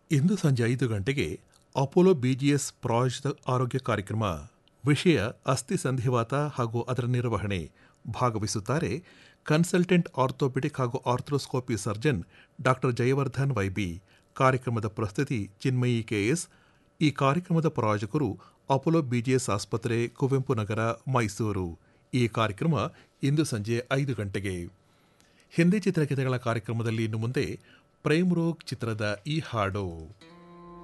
ಇಂದು ಸಂಜೆ 5 ಗಂಟೆಗೆ Apollo BGS ಪ್ರಾಯೋಜಿತ ಆರೋಗ್ಯ ಕಾರ್ಯಕ್ರಮ. ವಿಷಯ ಅಸ್ಥಿ ಸಂಧಿವಾತ ಹಾಗೂ ಅದರ ನಿರ್ವಹಣೆ. ಭಾಗವಹಿಸುತ್ತಾರೆ ಕನ್ಸಲ್ಟೆಂಟ್ ಆರ್ಥೋಪೆಡಿಕ್ ಹಾಗೂ arthroscopy surgeon doctor Jayavardhan YB. ಕಾರ್ಯಕ್ರಮದ ಪ್ರಸ್ತುತಿ ಚಿನ್ಮಯಿ ಕೆಎಸ್. ಈ ಕಾರ್ಯಕ್ರಮದ ಪ್ರಾಯೋಜಕರು ಅಪೋಲೋ ಬಿಜಿಎಸ್ ಆಸ್ಪತ್ರೆ, ಕುವೆಂಪು ನಗರ, ಮೈಸೂರು. ಈ ಕಾರ್ಯಕ್ರಮ ಇಂದು ಸಂಜೆ 5 ಗಂಟೆಗೆ. ಹಿಂದಿ ಚಿತ್ರಗೀತೆಗಳ ಕಾರ್ಯಕ್ರಮದಲ್ಲಿ ಇನ್ನು ಮುಂದೆ ಪ್ರೇಮ್ ರೋಗ್ ಚಿತ್ರದ ಈ ಹಾಡು.